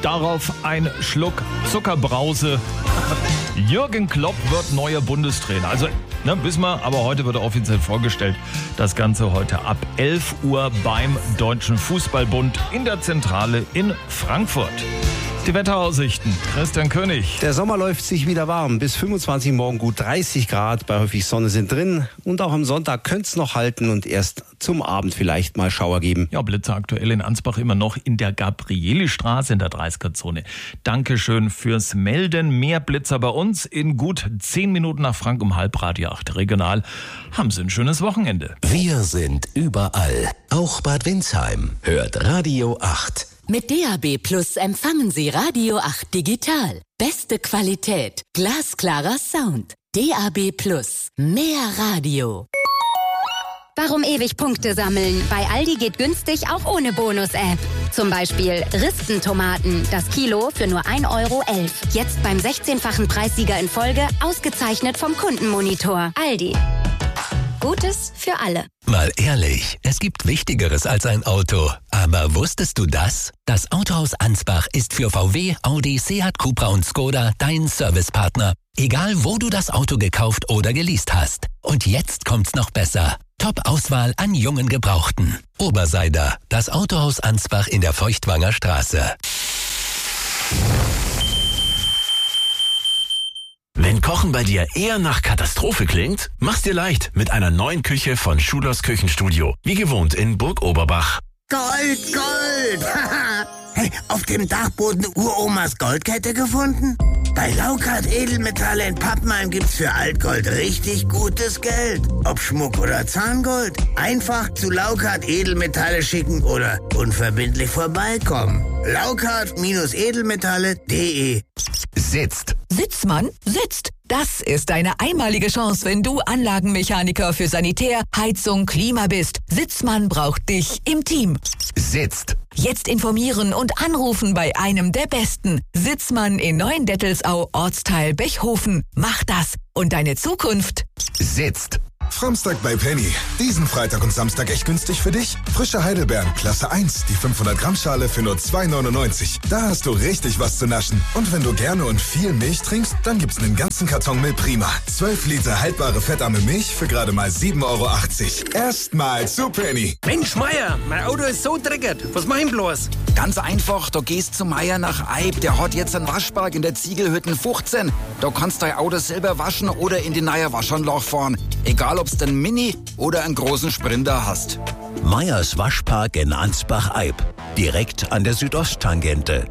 Darauf ein Schluck Zuckerbrause. Jürgen Klopp wird neuer Bundestrainer. Also, wissen wir, aber heute wird er offiziell vorgestellt. Das Ganze heute ab 11 Uhr beim Deutschen Fußballbund in der Zentrale in Frankfurt. Die Wetteraussichten, Christian König. Der Sommer läuft sich wieder warm. Bis 25 morgen gut 30 Grad, bei häufig Sonne sind drin. Und auch am Sonntag könnte es noch halten und erst zum Abend vielleicht mal Schauer geben. Ja, Blitze aktuell in Ansbach immer noch in der Gabrielistraße in der 30er-Zone. Dankeschön fürs Melden. Mehr Blitzer bei uns in gut 10 Minuten nach Frank um 7:30 regional. Haben Sie ein schönes Wochenende. Wir sind überall, auch Bad Windsheim. Hört Radio 8. Mit DAB+ empfangen Sie Radio 8 digital. Beste Qualität, glasklarer Sound. DAB+, mehr Radio. Warum ewig Punkte sammeln? Bei Aldi geht günstig auch ohne Bonus-App. Zum Beispiel Ristentomaten, das Kilo für nur 1,11 €. Jetzt beim 16-fachen Preissieger in Folge, ausgezeichnet vom Kundenmonitor. Aldi. Gutes für alle. Mal ehrlich, es gibt Wichtigeres als ein Auto. Aber wusstest du das? Das Autohaus Ansbach ist für VW, Audi, Seat, Cupra und Skoda dein Servicepartner. Egal, wo du das Auto gekauft oder geleast hast. Und jetzt kommt's noch besser. Top-Auswahl an jungen Gebrauchten. Oberseider, das Autohaus Ansbach in der Feuchtwanger Straße. Wenn Kochen bei dir eher nach Katastrophe klingt, mach's dir leicht mit einer neuen Küche von Schulers Küchenstudio. Wie gewohnt in Burg Oberbach. Gold, Gold! Hey, auf dem Dachboden Uromas Goldkette gefunden? Bei Laukart Edelmetalle in Pappenheim gibt's für Altgold richtig gutes Geld. Ob Schmuck oder Zahngold. Einfach zu Laukart Edelmetalle schicken oder unverbindlich vorbeikommen. Laukart-edelmetalle.de. Sitzt. Sitzmann sitzt. Das ist deine einmalige Chance, wenn du Anlagenmechaniker für Sanitär, Heizung, Klima bist. Sitzmann braucht dich im Team. Sitzt. Jetzt informieren und anrufen bei einem der Besten. Sitzmann in Neuendettelsau, Ortsteil Bechhofen. Mach das und deine Zukunft sitzt. Framstag bei Penny. Diesen Freitag und Samstag echt günstig für dich? Frische Heidelbeeren, Klasse 1, die 500 Gramm Schale für nur 2,99. Da hast du richtig was zu naschen. Und wenn du gerne und viel Milch trinkst, dann gibt's einen ganzen Karton Milch Prima. 12 Liter haltbare fettarme Milch für gerade mal 7,80 €. Erstmal zu Penny. Mensch, Meier, mein Auto ist so dreckig. Was mach ich bloß? Ganz einfach, du gehst zu Meier nach Eib. Der hat jetzt einen Waschpark in der Ziegelhütten 15. Da kannst dein Auto selber waschen oder in die neue Waschanlage fahren. Egal, ob's den Mini oder einen großen Sprinter hast. Meyers Waschpark in Ansbach-Eib. Direkt an der Südosttangente.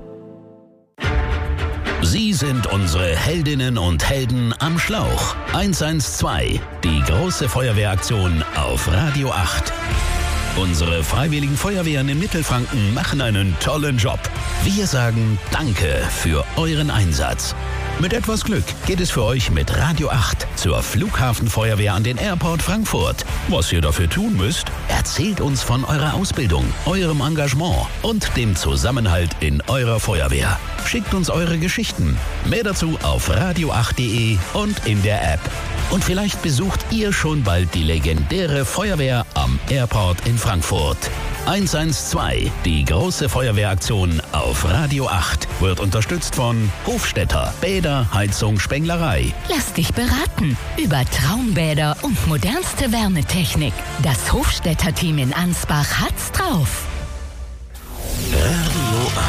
Sie sind unsere Heldinnen und Helden am Schlauch. 112, die große Feuerwehraktion auf Radio 8. Unsere freiwilligen Feuerwehren in Mittelfranken machen einen tollen Job. Wir sagen Danke für euren Einsatz. Mit etwas Glück geht es für euch mit Radio 8 zur Flughafenfeuerwehr an den Airport Frankfurt. Was ihr dafür tun müsst, erzählt uns von eurer Ausbildung, eurem Engagement und dem Zusammenhalt in eurer Feuerwehr. Schickt uns eure Geschichten. Mehr dazu auf radio8.de und in der App. Und vielleicht besucht ihr schon bald die legendäre Feuerwehr am Airport in Frankfurt. 112, die große Feuerwehraktion auf Radio 8, wird unterstützt von Hofstetter, Bäder, Heizung, Spenglerei. Lass dich beraten über Traumbäder und modernste Wärmetechnik. Das Hofstetter-Team in Ansbach hat's drauf.